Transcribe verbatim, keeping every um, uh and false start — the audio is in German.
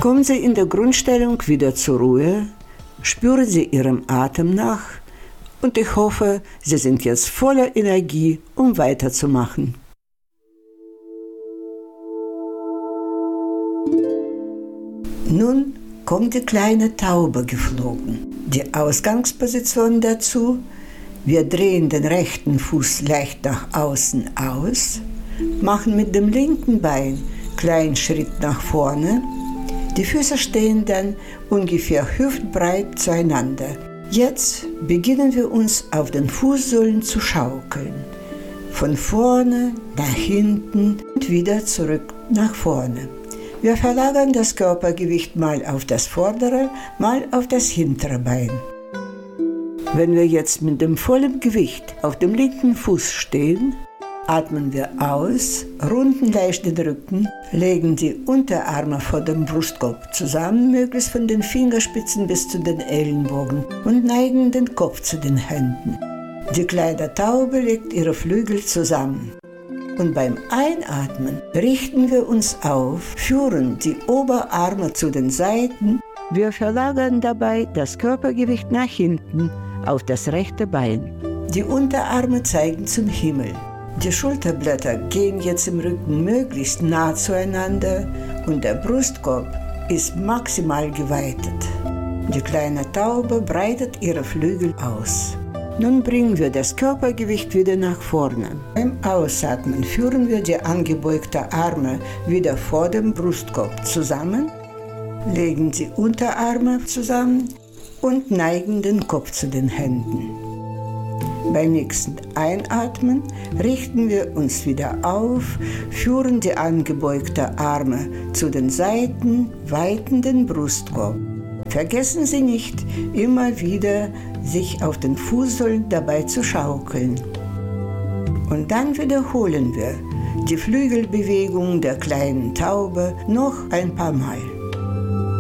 Kommen Sie in der Grundstellung wieder zur Ruhe, spüren Sie Ihrem Atem nach und ich hoffe, Sie sind jetzt voller Energie, um weiterzumachen. Nun kommt die kleine Taube geflogen. Die Ausgangsposition dazu: wir drehen den rechten Fuß leicht nach außen aus, machen mit dem linken Bein einen kleinen Schritt nach vorne. Die Füße stehen dann ungefähr hüftbreit zueinander. Jetzt beginnen wir uns auf den Fußsohlen zu schaukeln. Von vorne nach hinten und wieder zurück nach vorne. Wir verlagern das Körpergewicht mal auf das vordere, mal auf das hintere Bein. Wenn wir jetzt mit dem vollen Gewicht auf dem linken Fuß stehen, atmen wir aus, runden leicht den Rücken, legen die Unterarme vor dem Brustkorb zusammen, möglichst von den Fingerspitzen bis zu den Ellenbogen, und neigen den Kopf zu den Händen. Die kleine Taube legt ihre Flügel zusammen. Und beim Einatmen richten wir uns auf, führen die Oberarme zu den Seiten. Wir verlagern dabei das Körpergewicht nach hinten auf das rechte Bein. Die Unterarme zeigen zum Himmel. Die Schulterblätter gehen jetzt im Rücken möglichst nah zueinander und der Brustkorb ist maximal geweitet. Die kleine Taube breitet ihre Flügel aus. Nun bringen wir das Körpergewicht wieder nach vorne. Beim Ausatmen führen wir die angebeugten Arme wieder vor dem Brustkorb zusammen, legen die Unterarme zusammen und neigen den Kopf zu den Händen. Beim nächsten Einatmen richten wir uns wieder auf, führen die angebeugten Arme zu den Seiten, weiten den Brustkorb. Vergessen Sie nicht, immer wieder sich auf den Fußsohlen dabei zu schaukeln. Und dann wiederholen wir die Flügelbewegung der kleinen Taube noch ein paar Mal.